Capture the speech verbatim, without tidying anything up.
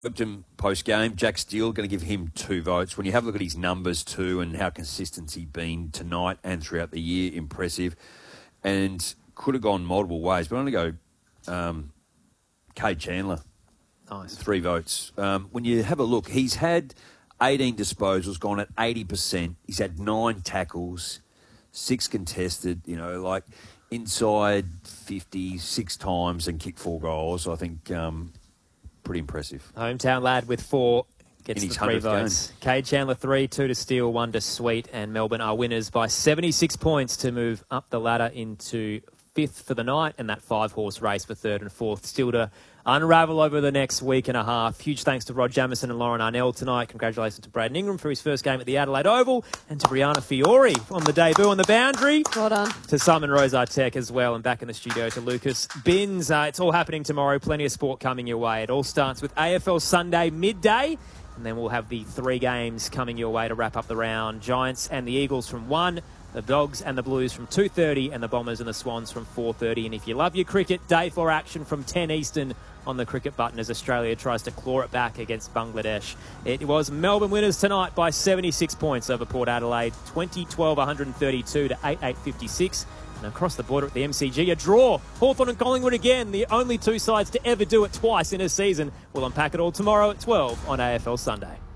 Him post game, Jack Steele going to give him two votes. When you have a look at his numbers too and how consistent he's been tonight and throughout the year, impressive. And could have gone multiple ways, but I'm going to go um, Cade Chandler. Nice. Three votes. Um, when you have a look, he's had eighteen disposals, gone at eighty percent. He's had nine tackles, six contested, you know, like inside fifty, six times and kicked four goals. I think... Um, Pretty impressive. Hometown lad with four gets In the his three hundredth votes. game. Cade Chandler three, two to Steele, one to Sweet, and Melbourne are winners by seventy-six points to move up the ladder into fifth for the night, and that five-horse race for third and fourth still to unravel over the next week and a half. Huge thanks to Rod Jamieson and Lauren Arnell tonight. Congratulations to Braden Ingram for his first game at the Adelaide Oval, and to Brianna Fiore on the debut on the boundary. Well done. To Simon Rosartek as well, and back in the studio to Lucas Binns. Uh, it's all happening tomorrow. Plenty of sport coming your way. It all starts with A F L Sunday midday, and then we'll have the three games coming your way to wrap up the round. Giants and the Eagles from one, the Dogs and the Blues from two thirty, and the Bombers and the Swans from four thirty. And if you love your cricket, day four action from ten Eastern on the cricket button as Australia tries to claw it back against Bangladesh. It was Melbourne winners tonight by seventy-six points over Port Adelaide, twenty twelve one thirty-two to eight eight fifty-six. And across the border at the M C G, a draw. Hawthorn and Collingwood again, the only two sides to ever do it twice in a season. We'll unpack it all tomorrow at twelve on A F L Sunday.